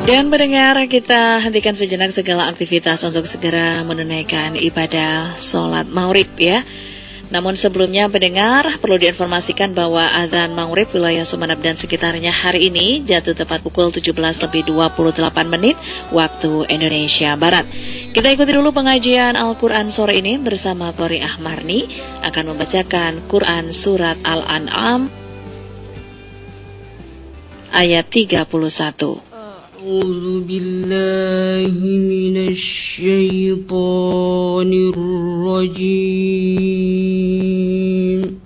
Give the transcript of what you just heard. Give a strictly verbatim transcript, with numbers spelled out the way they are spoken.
Dan mendengar, kita hentikan sejenak segala aktivitas untuk segera menunaikan ibadah sholat maghrib ya. Namun sebelumnya pendengar, perlu diinformasikan bahwa azan maghrib wilayah Sumeneb dan sekitarnya hari ini jatuh tepat pukul tujuh belas lebih dua puluh delapan menit waktu Indonesia Barat. Kita ikuti dulu pengajian Al-Quran sore ini bersama Qori Ahmarni akan membacakan Quran Surat Al-An'am ayat tiga puluh satu. A'udzu billahi minasy syaithanir rajim.